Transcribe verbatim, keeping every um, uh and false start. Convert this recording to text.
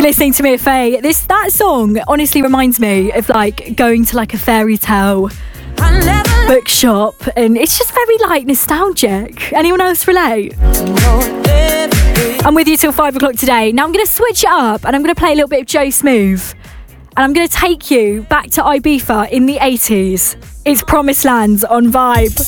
listening to Mia Faye. This that song honestly reminds me of like going to like a fairy tale bookshop, and it's just very like nostalgic. Anyone else relate? I'm with you till five o'clock today. Now I'm going to switch it up and I'm going to play a little bit of Joe Smooth, and I'm going to take you back to Ibiza in the eighties. It's Promised Lands on Vibe.